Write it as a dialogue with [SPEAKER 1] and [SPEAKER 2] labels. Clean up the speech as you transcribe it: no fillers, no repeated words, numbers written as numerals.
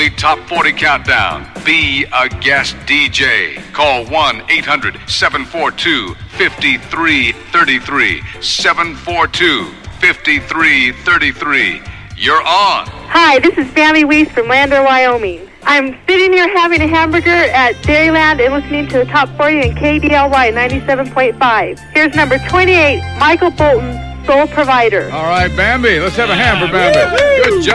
[SPEAKER 1] The Top 40 Countdown. Be a guest DJ. Call 1-800-742-5333. 742-5333. You're on.
[SPEAKER 2] Hi, this is Sammy Weiss from Lander, Wyoming. I'm sitting here having a hamburger at Dairyland and listening to the Top 40 and KDLY 97.5. Here's number 28, Michael Bolton, Sole Provider.
[SPEAKER 3] All right, Bambi. Let's have a hand for Bambi. Good job.